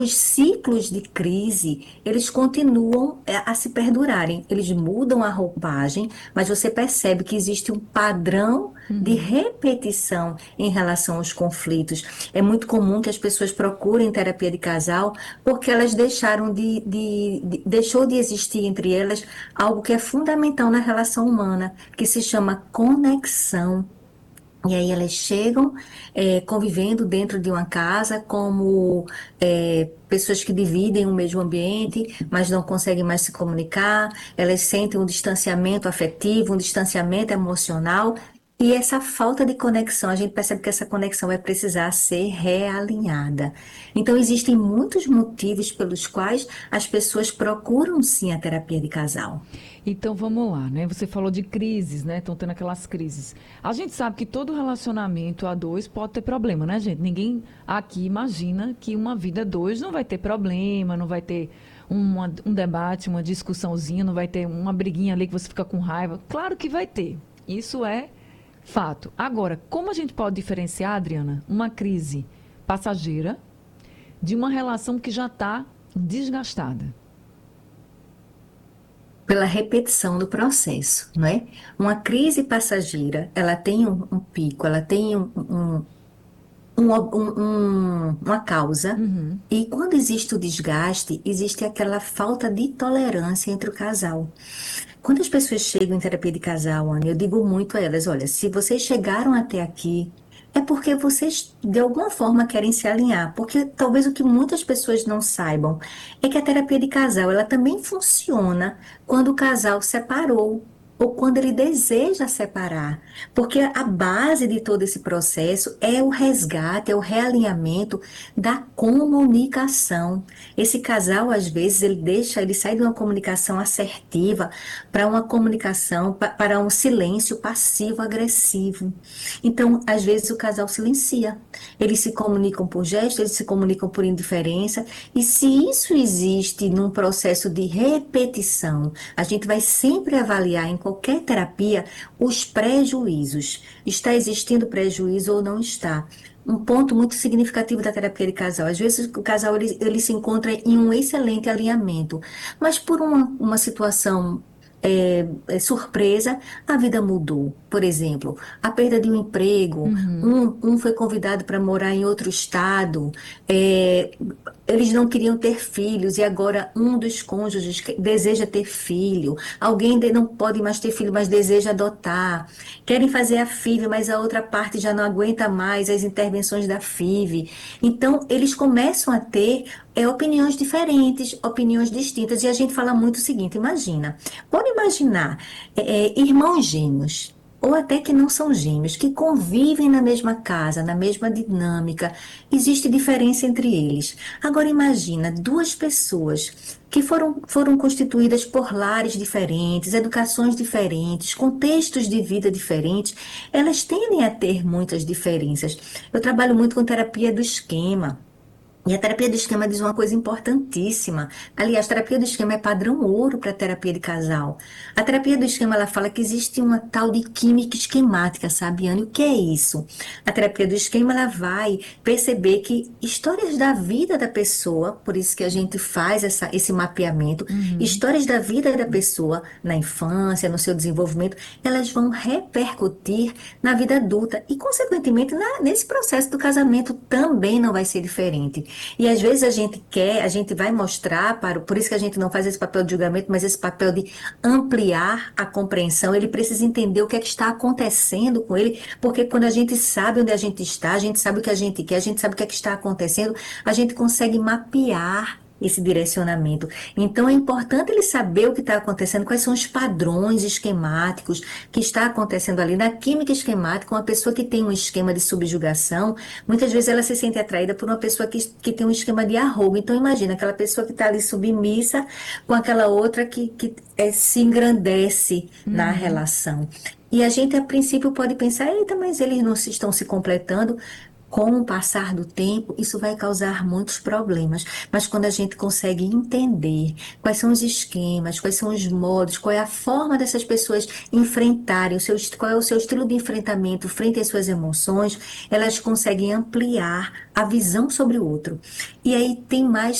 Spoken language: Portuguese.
os ciclos de crise, eles continuam a se perdurarem. Eles mudam a roupagem, mas você percebe que existe um padrão de Uhum. repetição em relação aos conflitos. É muito comum que as pessoas procurem terapia de casal porque elas deixaram deixou de existir entre elas algo que é fundamental na relação humana, que se chama conexão. E aí elas chegam convivendo dentro de uma casa como pessoas que dividem o mesmo ambiente, mas não conseguem mais se comunicar, elas sentem um distanciamento afetivo, um distanciamento emocional, e essa falta de conexão, a gente percebe que essa conexão vai precisar ser realinhada. Então, existem muitos motivos pelos quais as pessoas procuram sim a terapia de casal. Então vamos lá, né? Você falou de crises, né? Estão tendo aquelas crises. A gente sabe que todo relacionamento a dois pode ter problema, né, gente? Ninguém aqui imagina que uma vida a dois não vai ter problema, não vai ter um debate, uma discussãozinha, não vai ter uma briguinha ali que você fica com raiva. Claro que vai ter. Isso é fato. Agora, como a gente pode diferenciar, Adriana, uma crise passageira de uma relação que já está desgastada? Pela repetição do processo, não é? Uma crise passageira, ela tem um pico, ela tem uma causa, e quando existe o desgaste, existe aquela falta de tolerância entre o casal. Quando as pessoas chegam em terapia de casal, Anne, eu digo muito a elas, olha, se vocês chegaram até aqui, é porque vocês, de alguma forma, querem se alinhar. Porque talvez o que muitas pessoas não saibam é que a terapia de casal, ela também funciona quando o casal separou. Ou quando ele deseja separar. Porque a base de todo esse processo é o resgate, é o realinhamento da comunicação. Esse casal, às vezes, ele sai de uma comunicação assertiva para uma comunicação, para um silêncio passivo-agressivo. Então, às vezes, o casal silencia. Eles se comunicam por gesto, eles se comunicam por indiferença. E se isso existe num processo de repetição, a gente vai sempre avaliar em qualquer terapia os prejuízos. Está existindo prejuízo ou não está? Um ponto muito significativo da terapia de casal. Às vezes o casal ele se encontra em um excelente alinhamento, mas por uma situação surpresa, a vida mudou. Por exemplo, a perda de um emprego, um foi convidado para morar em outro estado, é, eles não queriam ter filhos e agora um dos cônjuges deseja ter filho, alguém não pode mais ter filho, mas deseja adotar, querem fazer a FIV, mas a outra parte já não aguenta mais as intervenções da FIV. Então, eles começam a ter opiniões diferentes, opiniões distintas, e a gente fala muito o seguinte: imagina, pode imaginar irmãos gêmeos, ou até que não são gêmeos, que convivem na mesma casa, na mesma dinâmica, existe diferença entre eles. Agora imagina duas pessoas que foram constituídas por lares diferentes, educações diferentes, contextos de vida diferentes, elas tendem a ter muitas diferenças. Eu trabalho muito com terapia do esquema. E a terapia do esquema diz uma coisa importantíssima. Aliás, a terapia do esquema é padrão ouro para a terapia de casal. A terapia do esquema ela fala que existe uma tal de química esquemática, sabe, Anne? O que é isso? A terapia do esquema ela vai perceber que histórias da vida da pessoa, por isso que a gente faz esse mapeamento, histórias da vida da pessoa na infância, no seu desenvolvimento, elas vão repercutir na vida adulta e, consequentemente, nesse processo do casamento também não vai ser diferente. E às vezes a gente vai mostrar por isso que a gente não faz esse papel de julgamento, mas esse papel de ampliar a compreensão. Ele precisa entender o que é que está acontecendo com ele, porque quando a gente sabe onde a gente está, a gente sabe o que a gente quer, a gente sabe o que é que está acontecendo, a gente consegue mapear esse direcionamento. Então é importante ele saber o que está acontecendo, quais são os padrões esquemáticos que está acontecendo ali. Na química esquemática, uma pessoa que tem um esquema de subjugação, muitas vezes ela se sente atraída por uma pessoa que tem um esquema de arrogo. Então imagina aquela pessoa que está ali submissa com aquela outra que se engrandece na relação. E a gente, a princípio, pode pensar, eita, mas eles não estão se completando. Com o passar do tempo, isso vai causar muitos problemas. Mas quando a gente consegue entender quais são os esquemas, quais são os modos, qual é a forma dessas pessoas enfrentarem, qual é o seu estilo de enfrentamento frente às suas emoções, elas conseguem ampliar a visão sobre o outro. E aí tem mais